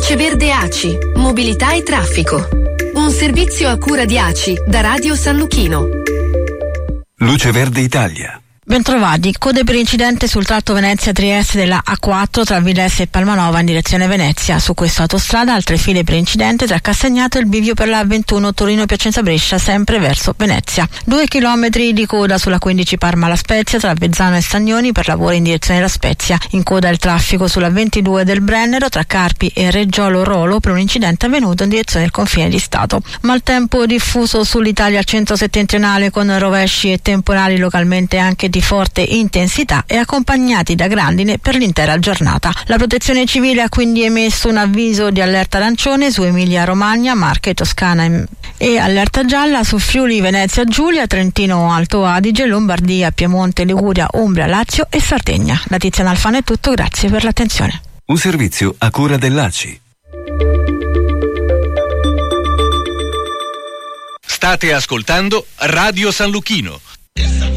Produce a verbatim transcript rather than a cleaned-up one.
Luce Verde A C I, mobilità e traffico. Un servizio a cura di A C I da Radio San Luchino. Luce Verde Italia. Bentrovati, code per incidente sul tratto Venezia-Trieste della A quattro tra Villesse e Palmanova in direzione Venezia. Su questa autostrada altre file per incidente tra Castagnato e il bivio per la A ventuno Torino-Piacenza-Brescia, sempre verso Venezia. Due chilometri di coda sulla quindici Parma-La Spezia tra Vezzano e Stagnoni per lavori in direzione La Spezia. In coda il traffico sulla ventidue del Brennero tra Carpi e Reggiolo-Rolo per un incidente avvenuto in direzione del confine di Stato. Maltempo diffuso sull'Italia centro-settentrionale con rovesci e temporali localmente anche di forte intensità e accompagnati da grandine per l'intera giornata. La Protezione Civile ha quindi emesso un avviso di allerta arancione su Emilia-Romagna, Marche, Toscana e allerta gialla su Friuli, Venezia Giulia, Trentino Alto Adige, Lombardia, Piemonte, Liguria, Umbria, Lazio e Sardegna. Da Tiziana Alfano è tutto, grazie per l'attenzione. Un servizio a cura dell'A C I. State ascoltando Radio San Luchino.